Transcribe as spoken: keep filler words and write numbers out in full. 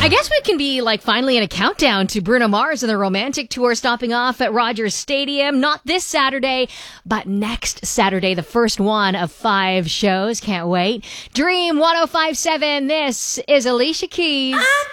guess we can be like finally in a countdown to Bruno Mars and the Romantic Tour stopping off at Rogers Stadium. Not this Saturday, but next Saturday, the first one of five shows. Can't wait. Dream one oh five point seven. This is Alicia Keys.